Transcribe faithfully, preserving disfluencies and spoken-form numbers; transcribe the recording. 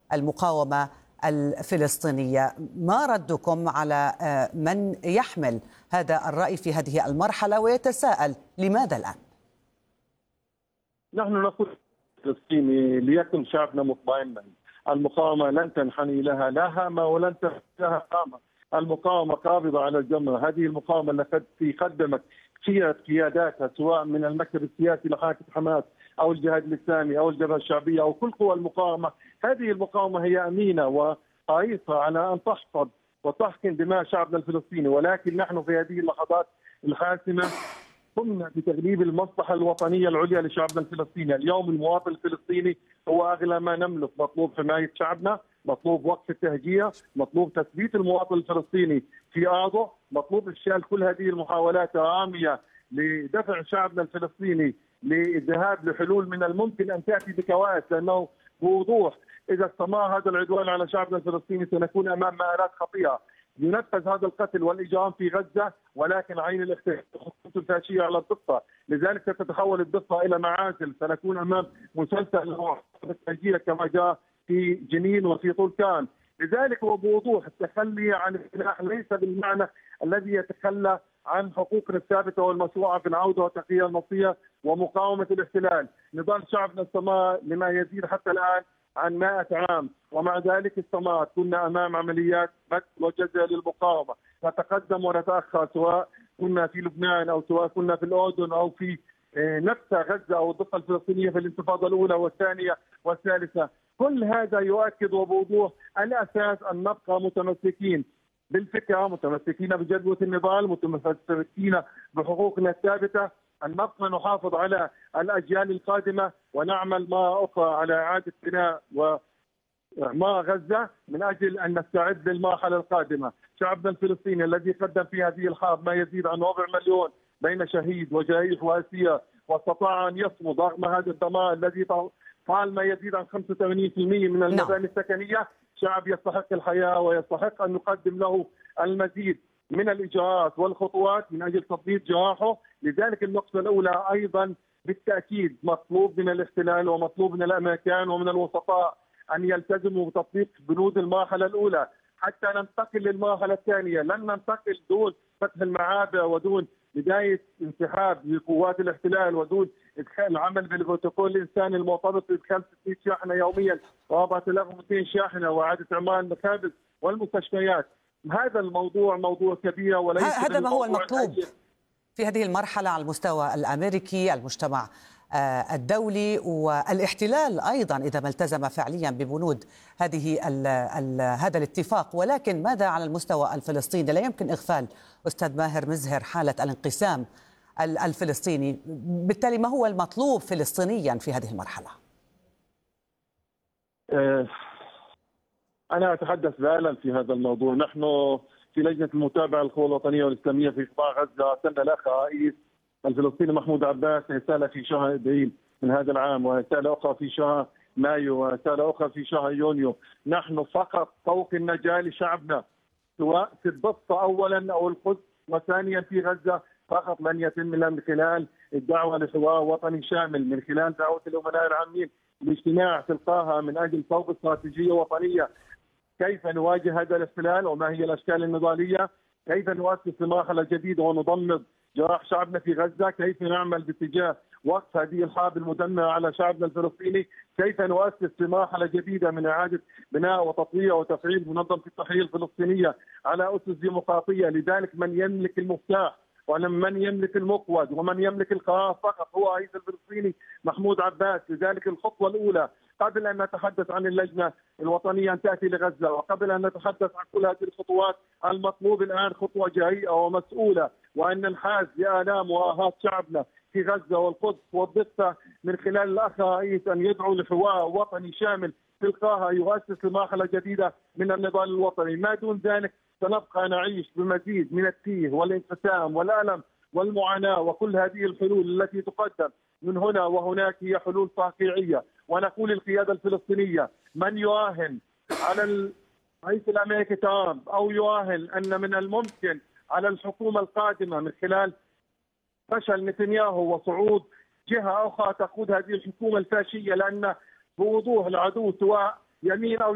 المقاومة الفلسطينية. ما ردكم على من يحمل هذا الرأي في هذه المرحلة ويتساءل لماذا الآن؟ نحن نقول فلسطيني ليكن شعبنا مطمئنا، المقاومة لن تنحني لها لا هامة ولن تنحني لها قامة، المقاومة قابضة على الجمرة. هذه المقاومة التي قدمت سيرة قياداتها سواء من المكتب السياسي لحركة حماس أو الجهاد الإسلامي أو الجبهة الشعبية أو كل قوى المقاومة، هذه المقاومة هي أمينة وحريصة على أن تحفظ وتحقن دماء شعبنا الفلسطيني، ولكن نحن في هذه اللحظات الحاسمة قمنا بتغليب المصلحة الوطنية العليا لشعبنا الفلسطيني. اليوم المواطن الفلسطيني هو أغلى ما نملك، مطلوب حماية شعبنا، مطلوب وقف التهجير، مطلوب تثبيت المواطن الفلسطيني في أرضه، مطلوب إفشال كل هذه المحاولات الرامية لدفع شعبنا الفلسطيني للذهاب لحلول من الممكن أن تأتي بكوارث، لأنه بوضوح إذا استمر هذا العدوان على شعبنا الفلسطيني سنكون أمام مآلات خطيرة. ينفذ هذا القتل والإجرام في غزة ولكن عين الاحتلال الفاشية على الضفة، لذلك ستتحول الضفة إلى معازل، سنكون أمام مسلسل التهجير كما جاء في جنين وفي طولكان. لذلك وبوضوح التخلي عن السلاح ليس بالمعنى الذي يتخلى عن حقوقنا الثابتة والمشروعة في العودة وتحقيق المصير ومقاومة الاحتلال. نضال شعبنا استمر لما يزيد حتى الآن عن مائة عام، ومع ذلك استمرت. كنا أمام عمليات قتل وجزع للمقاومة، نتقدم ونتأخر سواء كنا في لبنان أو سواء كنا في الأردن أو في نفس غزة أو الضفة الفلسطينية في الانتفاضة الأولى والثانية والثالثة. كل هذا يؤكد وبوضوح الأساس أن نبقى متمسكين بالفكرة، متمسكين بجدوى النضال، متمسكين بحقوقنا الثابتة، أن نبقى نحافظ على الأجيال القادمة ونعمل ما أخرى على إعادة بناء وإعمار غزة من أجل أن نستعد للمرحلة القادمة. شعبنا الفلسطيني الذي قدم في هذه الحرب ما يزيد عن ربع مليون بين شهيد وجريح وأسير، واستطاع أن يصمد رغم هذا الدمار الذي فعل ما يزيد عن خمسة وثمانين بالمئة من المباني السكنية. شعب يستحق الحياة ويستحق أن نقدم له المزيد من الإجراءات والخطوات من أجل تطبيق جراحه. لذلك النقطة الأولى أيضا بالتأكيد مطلوب من الاحتلال ومطلوب من الأمريكان ومن الوسطاء أن يلتزموا بتطبيق بنود المرحلة الأولى حتى ننتقل للمرحلة الثانية. لن ننتقل دون فتح المعابر ودون بداية انسحاب لقوات الاحتلال ودون إدخال العمل بالبروتوكول الإنساني المرتبط بإدخال ستمئة شاحنة يوميا وأربعة آلاف ومئتين شاحنة وإعادة إعمار المخابز والمستشفيات. هذا الموضوع موضوع كبير وليس هذا ما هو المطلوب في هذه المرحلة على المستوى الأمريكي، المجتمع الدولي والاحتلال أيضا إذا ما التزم فعليا ببنود هذه ال ال هذا الاتفاق. ولكن ماذا على المستوى الفلسطيني؟ لا يمكن إغفال أستاذ ماهر مزهر حالة الانقسام الفلسطيني. بالتالي ما هو المطلوب فلسطينيا في هذه المرحلة؟ أنا أتحدث فعلا في هذا الموضوع. نحن في لجنة المتابعة للقوى الوطنية والإسلامية في قطاع غزة أرسلنا الأخ رئيس الفلسطيني محمود عباس رسالة في شهر ابريل من هذا العام، ورسالة أخرى في شهر مايو، ورسالة أخرى في شهر يونيو. نحن فقط طوق النجاة لشعبنا سواء في الضفة أولا أو القدس وثانيا في غزة فقط لن يتم إلا من خلال الدعوة لحوار وطني شامل، من خلال دعوة الأمناء العامين لاجتماع في القاهرة من أجل صوب استراتيجية وطنية كيف نواجه هذا الاحتلال وما هي الأشكال النضالية، كيف نؤسس لمرحلة جديدة ونضمد جراح شعبنا في غزة، كيف نعمل باتجاه وقف هذه الحرب المدمرة على شعبنا الفلسطيني، كيف نؤسس لمرحلة جديدة من إعادة بناء وتطوير وتفعيل منظمة التحرير الفلسطينية على أسس ديمقراطية. لذلك من يملك المفتاح ومن يملك المقود ومن يملك القرار فقط هو رئيس الفلسطيني محمود عباس. لذلك الخطوة الأولى قبل أن نتحدث عن اللجنة الوطنية أن تأتي لغزة وقبل أن نتحدث عن كل هذه الخطوات، المطلوب الآن خطوة جريئة ومسؤولة وأن ننحاز لآلام وآهات شعبنا في غزة والقدس والضفة من خلال الأخ رئيس أن يدعو لحوار وطني شامل في القاهرة يؤسس لمرحلة جديدة من النضال الوطني. ما دون ذلك سنبقى نعيش بمزيد من التيه والانقسام والألم والمعاناة، وكل هذه الحلول التي تقدم من هنا وهناك هي حلول واقعية. ونقول للقيادة الفلسطينية من يراهن على الرئيس الأمريكي ترامب أو يراهن أن من الممكن على الحكومة القادمة من خلال فشل نتنياهو وصعود جهة أخرى تقود هذه الحكومة الفاشية، لأن بوضوح العدو سواء يمين أو